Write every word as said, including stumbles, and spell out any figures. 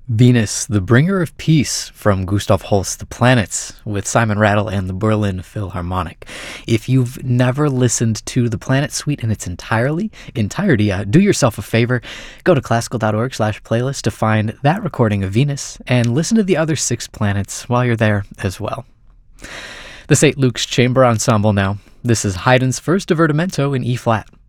Venus, the Bringer of Peace from Gustav Holst, The Planets, with Simon Rattle and the Berlin Philharmonic. If you've never listened to the Planet Suite in its entirely entirety, uh, do yourself a favor, go to classical.org slash playlist to find that recording of Venus and listen to the other six planets while you're there as well. The Saint Luke's Chamber Ensemble now. This is Haydn's first divertimento in E-flat.